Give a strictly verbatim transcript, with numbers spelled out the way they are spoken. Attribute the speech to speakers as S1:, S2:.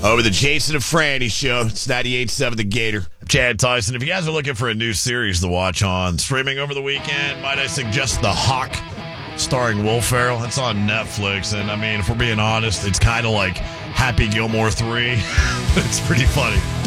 S1: Over the Jason and Franny show. It's ninety-eight point seven The Gator. I'm Chad Tyson. If you guys are looking for a new series to watch on streaming over the weekend, might I suggest The Hawk, starring Will Ferrell? It's on Netflix, and I mean, if we're being honest, it's kind of like Happy Gilmore three. It's pretty funny.